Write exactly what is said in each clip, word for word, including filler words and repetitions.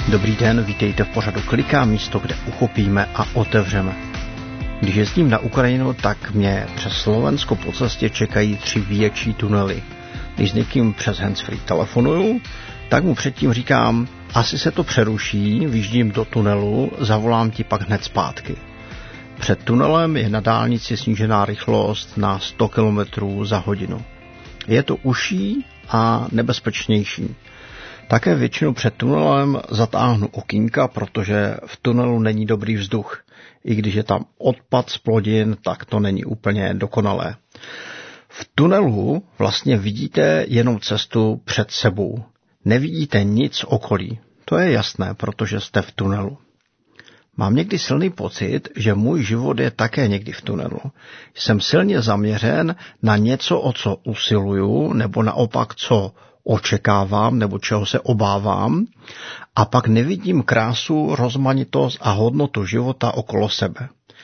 Dobrý den, vítejte v pořadu Klika, místo, kde uchopíme a otevřeme. Když jezdím na Ukrajinu, tak mě přes Slovensko po cestě čekají tři větší tunely. Když s někým přes handsfree telefonuju, tak mu předtím říkám, asi se to přeruší, vyjíždím do tunelu, zavolám ti pak hned zpátky. Před tunelem je na dálnici snížená rychlost na sto kilometrů za hodinu. Je to užší a nebezpečnější. Také většinou před tunelem zatáhnu okýnka, protože v tunelu není dobrý vzduch. I když je tam odpad z plodin, tak to není úplně dokonalé. V tunelu vlastně vidíte jenom cestu před sebou. Nevidíte nic okolí. To je jasné, protože jste v tunelu. Mám někdy silný pocit, že můj život je také někdy v tunelu. Jsem silně zaměřen na něco, o co usiluju, nebo naopak, co očekávám, nebo čeho se obávám, a pak nevidím krásu, rozmanitost a hodnotu života okolo sebe.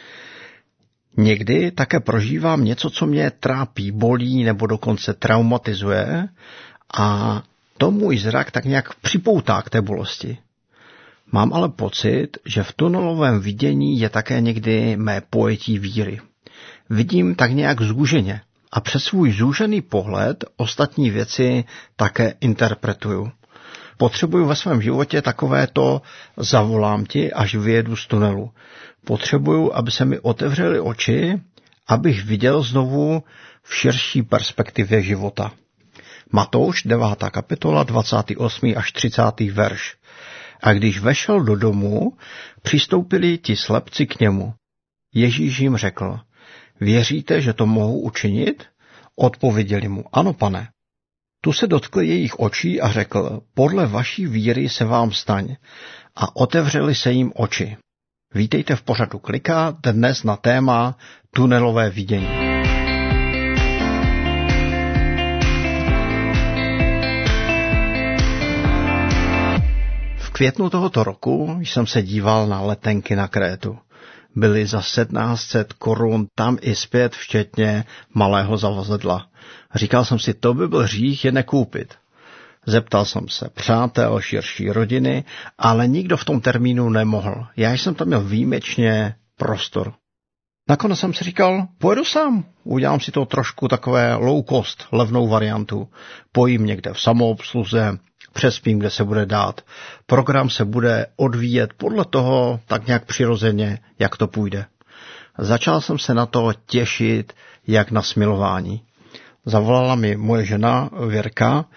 Někdy také prožívám něco, co mě trápí, bolí nebo dokonce traumatizuje, a to můj zrak tak nějak připoutá k té bolesti. Mám ale pocit, že v tunelovém vidění je také někdy mé pojetí víry. Vidím tak nějak zúženě a přes svůj zúžený pohled ostatní věci také interpretuju. Potřebuju ve svém životě takovéto zavolám ti, až vyjedu z tunelu. Potřebuju, aby se mi otevřely oči, abych viděl znovu v širší perspektivě života. Matouš, devátá kapitola, dvacátý osmý až třicátý verš. A když vešel do domu, přistoupili ti slepci k němu. Ježíš jim řekl, věříte, že to mohu učinit? Odpověděli mu, ano, pane. Tu se dotkl jejich očí a řekl, podle vaší víry se vám staň. A otevřeli se jim oči. Vítejte v pořadu Klika, dnes na téma tunelové vidění. V květnu tohoto roku jsem se díval na letenky na Krétu. Byly za sedmnáct set korun tam i zpět, včetně malého zavazadla. Říkal jsem si, to by byl hřích je nekoupit. Zeptal jsem se přátel, širší rodiny, ale nikdo v tom termínu nemohl. Já jsem tam měl výjimečně prostor. Nakonec jsem si říkal, pojedu sám, udělám si to trošku takové low cost, levnou variantu. Pojím někde v samoobsluze, přespím, kde se bude dát. Program se bude odvíjet podle toho tak nějak přirozeně, jak to půjde. Začal jsem se na to těšit, jak na smilování. Zavolala mi moje žena Věrka,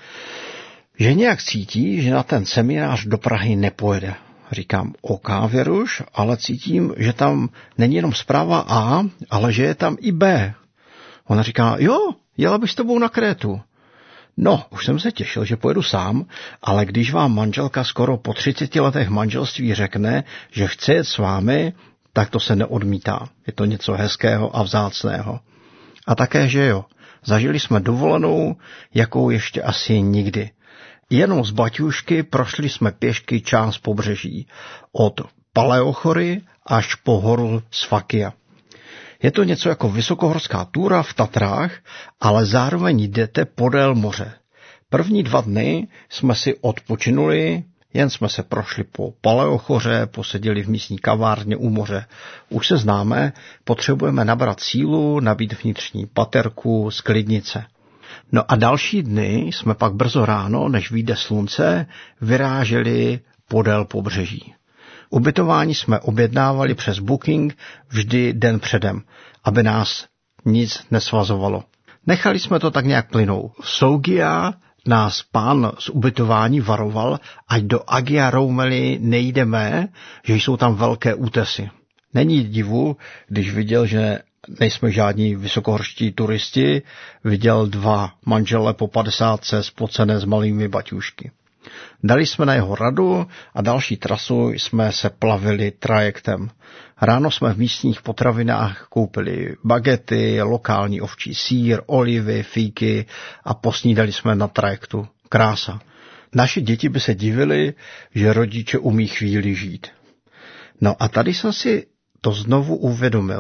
že nějak cítí, že na ten seminář do Prahy nepojede. Říkám, OK, Věruš, ale cítím, že tam není jenom zpráva A, ale že je tam i B. Ona říká, jo, jela bych s tebou na Krétu. No, už jsem se těšil, že pojedu sám, ale když vám manželka skoro po třiceti letech manželství řekne, že chce jet s vámi, tak to se neodmítá. Je to něco hezkého a vzácného. A také, že jo, zažili jsme dovolenou, jakou ještě asi nikdy. Jenom z baťušky prošli jsme pěšky část pobřeží, od Paleochory až po horu Sfakia. Je to něco jako vysokohorská túra v Tatrách, ale zároveň jdete podél moře. První dva dny jsme si odpočinuli, jen jsme se prošli po Paleochoře, poseděli v místní kavárně u moře. Už se známe, potřebujeme nabrat sílu, nabít vnitřní paterku, sklidnice. No a další dny jsme pak brzo ráno, než vyjde slunce, vyráželi podél pobřeží. Ubytování jsme objednávali přes Booking vždy den předem, aby nás nic nesvazovalo. Nechali jsme to tak nějak plynout. V Sougia nás pán z ubytování varoval, ať do Agia Roumeli nejdeme, že jsou tam velké útesy. Není divu, když viděl, že nejsme žádní vysokohorští turisti, viděl dva manžele po padesátce spocené s malými baťušky. Dali jsme na jeho radu a další trasu jsme se plavili trajektem. Ráno jsme v místních potravinách koupili bagety, lokální ovčí sýr, olivy, fíky a posnídali jsme na trajektu. Krása. Naše děti by se divily, že rodiče umí chvíli žít. No a tady jsem si to znovu uvědomil.